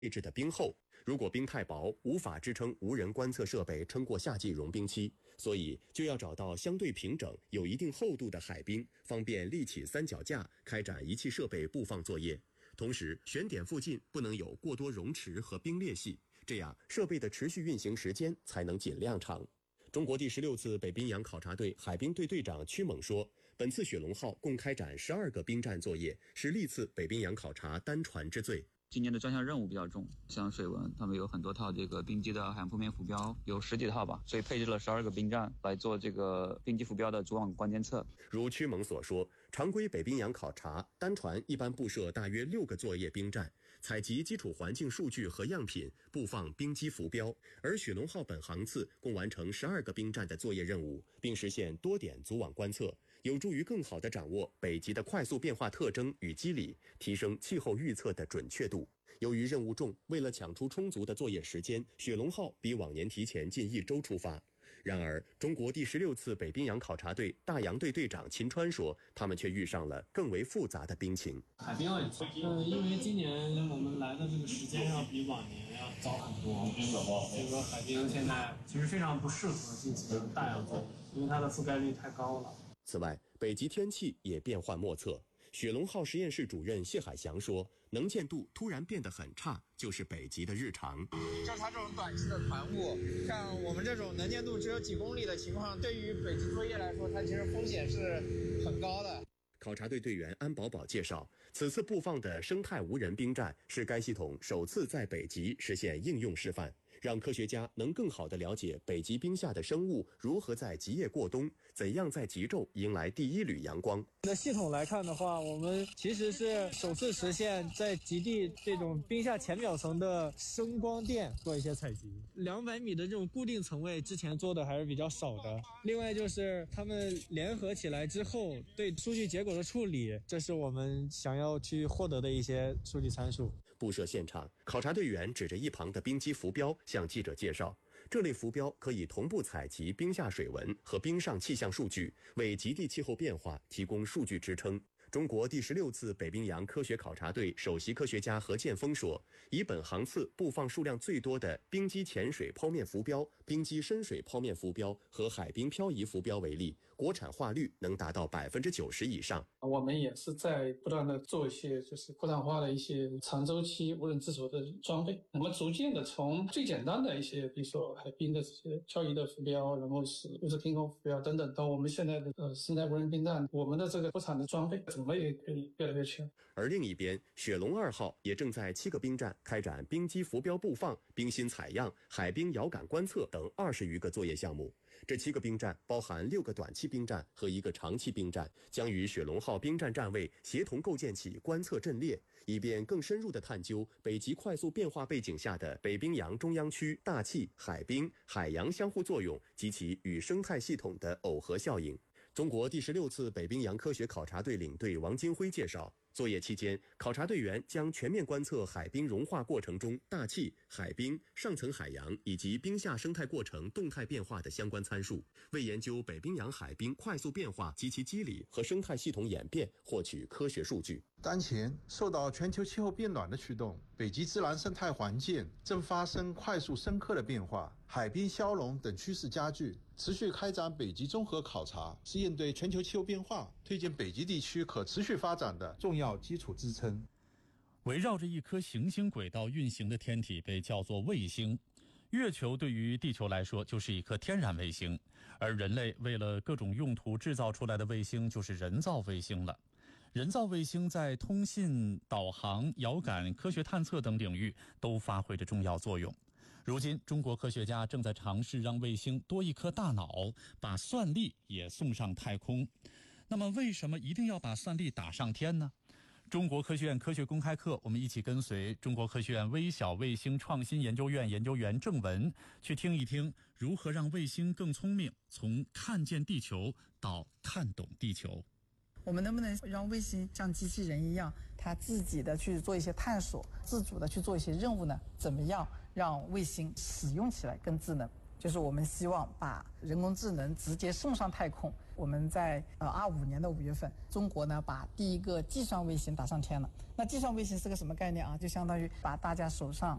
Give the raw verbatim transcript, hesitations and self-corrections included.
位置的冰厚，如果冰太薄，无法支撑无人观测设备撑过夏季融冰期，所以就要找到相对平整、有一定厚度的海冰，方便立起三脚架开展仪器设备布放作业。同时，选点附近不能有过多溶池和冰裂隙，这样设备的持续运行时间才能尽量长。中国第十六次北冰洋考察队海冰队队长屈猛说，本次雪龙号共开展十二个冰站作业，是历次北冰洋考察单船之最。 今年的专项任务比较重，像水文，他们有很多套这个冰机的海洋铺面浮标，有十几套吧，所以配置了十二个冰站来做这个冰机浮标的主网关监测。 如屈猛所说，常规北冰洋考察单船一般布设大约六个作业冰站，采集基础环境数据和样品，布放冰机浮标。而雪龙号本航次共完成十二个冰站的作业任务，并实现多点组网观测，有助于更好地掌握北极的快速变化特征与机理，提升气候预测的准确度。由于任务重，为了抢出充足的作业时间，雪龙号比往年提前近一周出发。然而，中国第十六次北冰洋考察队大洋队队长秦川说，他们却遇上了更为复杂的冰情。 海冰问题，嗯，因为今年我们来的这个时间要比往年要早很多，所以说海冰现在其实非常不适合进行大洋作业，因为它的覆盖率太高了。 此外，北极天气也变幻莫测。雪龙号实验室主任谢海翔说，能见度突然变得很差，就是北极的日常。 像它这种短期的团雾，像我们这种能见度只有几公里的情况，对于北极作业来说，它其实风险是很高的。 考察队队员安宝宝介绍，此次布放的生态无人冰站是该系统首次在北极实现应用示范，让科学家能更好地了解北极冰下的生物如何在极夜过冬，怎样在极昼迎来第一缕阳光。 的系统来看的话，我们其实是首次实现在极地这种冰下浅表层的声光电做一些采集。两百米的这种固定层位之前做的还是比较少的。另外就是他们联合起来之后对数据结果的处理，这是我们想要去获得的一些数据参数。 布设现场，考察队员指着一旁的冰机浮标向记者介绍，这类浮标可以同步采集冰下水文和冰上气象数据，为极地气候变化提供数据支撑。中国第十六次北冰洋科学考察队首席科学家何建峰说，以本航次布放数量最多的冰机潜水剖面浮标、冰机深水剖面浮标和海冰漂移浮标为例，国产化率能达到百分之九十以上。 我们也是在不断的做一些就是国产化的一些长周期无人自主的装备，那么逐渐的从最简单的一些，比如说海冰的这些漂移的浮标，然后是又是天空浮标等等，到我们现在的呃生态无人冰站，我们的这个国产的装备怎么也可以越来越全。 而另一边，雪龙二号也正在七个冰站开展冰机浮标布放、冰芯采样、海冰遥感观测等二十余个作业项目。这七个冰站包含六个短期冰站和一个长期冰站，将与雪龙号冰站站位协同构建起观测阵列，以便更深入地探究北极快速变化背景下的北冰洋中央区大气、海冰、海洋相互作用及其与生态系统的耦合效应。中国第十六次北冰洋科学考察队领队王金辉介绍，作业期间，考察队员将全面观测海冰融化过程中大气、海冰、上层海洋以及冰下生态过程动态变化的相关参数，为研究北冰洋海冰快速变化及其机理和生态系统演变获取科学数据。 当前，受到全球气候变暖的驱动，北极自然生态环境正发生快速深刻的变化，海冰消融等趋势加剧。持续开展北极综合考察，是应对全球气候变化、推进北极地区可持续发展的重要基础支撑。 围绕着一颗行星轨道运行的天体被叫做卫星。月球对于地球来说就是一颗天然卫星，而人类为了各种用途制造出来的卫星就是人造卫星了。人造卫星在通信、导航、遥感、科学探测等领域都发挥着重要作用。如今，中国科学家正在尝试让卫星多一颗大脑，把算力也送上太空。那么，为什么一定要把算力打上天呢？中国科学院科学公开课，我们一起跟随中国科学院微小卫星创新研究院研究员郑文，去听一听如何让卫星更聪明，从看见地球到看懂地球。 我们能不能让卫星像机器人一样，它自己的去做一些探索，自主的去做一些任务呢？怎么样让卫星使用起来更智能？ 就是我们希望把人工智能直接送上太空。我们在呃二五年的五月份，中国呢把第一个计算卫星打上天了。那计算卫星是个什么概念啊？就相当于把大家手上